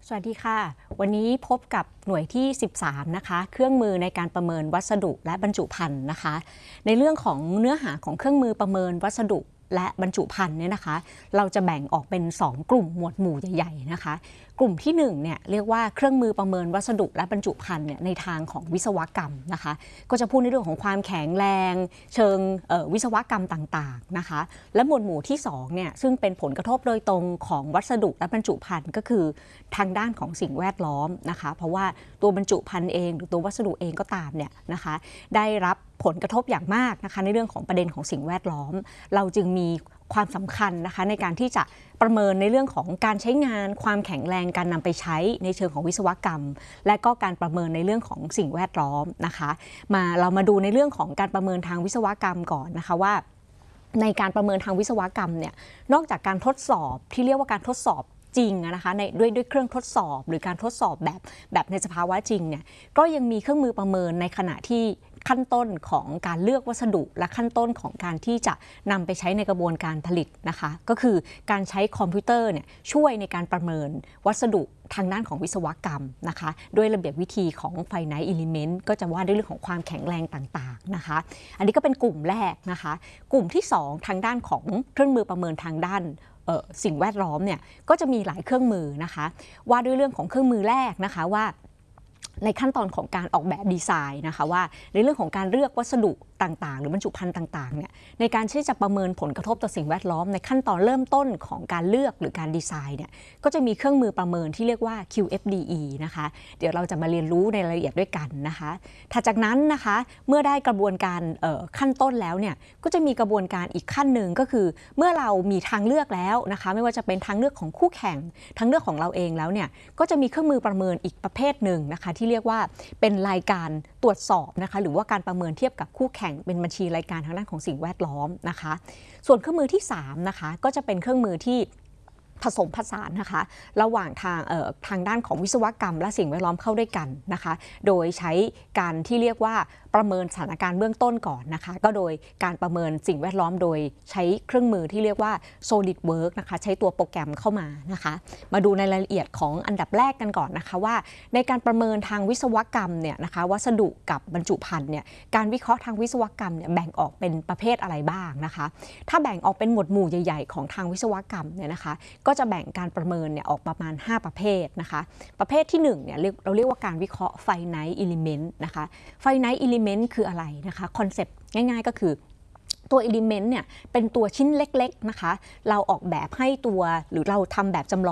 สวัสดีค่ะวันนี้พบกับหน่วยที่13นะคะเครื่องมือในการประเมินวัสดุและบรรจุภัณฑ์นะคะในเรื่องของเนื้อหาของเครื่องมือประเมินวัสดุและบรรจุภัณฑ์เนี่ยนะคะเราจะแบ่งออกเป็น2กลุ่มหมวดหมู่ใหญ่ๆนะคะกลุ่มที่1เนี่ยเรียกว่าเครื่องมือประเมินวัสดุและบรรจุภัณฑ์เนี่ยในทางของวิศวกรรมนะคะก็จะพูดในเรื่องของความแข็งแรงเชิงวิศวกรรมต่างๆนะคะและหมวดหมู่ที่2เนี่ยซึ่งเป็นผลกระทบโดยตรงของวัสดุและบรรจุภัณฑ์ก็คือทางด้านของสิ่งแวดล้อมนะคะเพราะว่าตัวบรรจุภัณฑ์เองหรือตัววัสดุเองก็ตามเนี่ยนะคะได้รับผลกระทบอย่างมากนะคะในเรื่องของประเด็นของสิ่งแวดล้อมเราจึงมีความสำคัญนะคะในการที่จะประเมินในเรื่องของการใช้งานความแข็งแรงการนำไปใช้ในเชิงของวิศวกรรมและก็การประเมินในเรื่องของสิ่งแวดล้อมนะคะเรามาดูในเรื่องของการประเมินทางวิศวกรรมก่อนนะคะว่าในการประเมินทางวิศวกรรมเนี่ยนอกจากการทดสอบที่เรียกว่าการทดสอบจริงนะคะด้วยเครื่องทดสอบหรือการทดสอบแบบในสภาวะจริงเนี่ยก็ยังมีเครื่องมือประเมินในขณะที่ขั้นต้นของการเลือกวัสดุและขั้นต้นของการที่จะนำไปใช้ในกระบวนการผลิตนะคะก็คือการใช้คอมพิวเตอร์เนี่ยช่วยในการประเมินวัสดุทางด้านของวิศวกรรมนะคะด้วยระเบียบวิธีของ Finite Element ก็จะว่าด้วยเรื่องของความแข็งแรงต่างๆนะคะอันนี้ก็เป็นกลุ่มแรกนะคะกลุ่มที่2ทางด้านของเครื่องมือประเมินทางด้านสิ่งแวดล้อมเนี่ยก็จะมีหลายเครื่องมือนะคะว่าด้วยเรื่องของเครื่องมือแรกนะคะว่าในขั้นตอนของการออกแบบดีไซน์นะคะว่าในเรื่องของการเลือกวัสดุต่างๆหรือบรรจุภัณฑ์ต่างๆเนี่ยในการที่จะประเมินผลกระทบต่อสิ่งแวดล้อมในขั้นตอนเริ่มต้นของการเลือกหรือการดีไซน์เนี่ยก็จะมีเครื่องมือประเมินที่เรียกว่า QFDE นะคะเดี๋ยวเราจะมาเรียนรู้ในรายละเอียดด้วยกันนะคะถัดจากนั้นนะคะเมื่อได้กระบวนการขั้นต้นแล้วเนี่ยก็จะมีกระบวนการอีกขั้นหนึ่งก็คือเมื่อเรามีทางเลือกแล้วนะคะไม่ว่าจะเป็นทางเลือกของคู่แข่งทางเลือกของเราเองแล้วเนี่ยก็จะมีเครื่องมือประเมินอีกประเภทหนึ่งนะคะที่เรียกว่าเป็นรายการตรวจสอบนะคะหรือว่าการประเมินเทียบกับคู่แข่งเป็นบัญชีรายการทางด้านของสิ่งแวดล้อมนะคะส่วนเครื่องมือที่3นะคะก็จะเป็นเครื่องมือที่ผสมผสานนะคะระหว่างทางด้านของวิศวกรรมและสิ่งแวดล้อมเข้าด้วยกันนะคะโดยใช้การที่เรียกว่าประเมินสถานการณ์เบื้องต้นก่อนนะคะก็โดยการประเมินสิ่งแวดล้อมโดยใช้เครื่องมือที่เรียกว่า SolidWorks นะคะใช้ตัวโปรแกรมเข้ามานะคะมาดูในรายละเอียดของอันดับแรกกันก่อนนะคะว่าในการประเมินทางวิศวกรรมเนี่ยนะคะวัสดุกับบรรจุภัณฑ์เนี่ยการวิเคราะห์ทางวิศวกรรมเนี่ยแบ่งออกเป็นประเภทอะไรบ้างนะคะถ้าแบ่งออกเป็นหมวดหมู่ใหญ่ๆของทางวิศวกรรมเนี่ยนะคะก็จะแบ่งการประเมินเนี่ยออกประมาณ5ประเภทนะคะประเภทที่1เนี่ยเราเรียกว่าการวิเคราะห์ Finite Element นะคะ Finite Element คืออะไรนะคะคอนเซปต์ง่ายๆก็คือตัว Element เนี่ยเป็นตัวชิ้นเล็กๆนะคะเราออกแบบให้ตัวหรือเราทำแบบจำลอง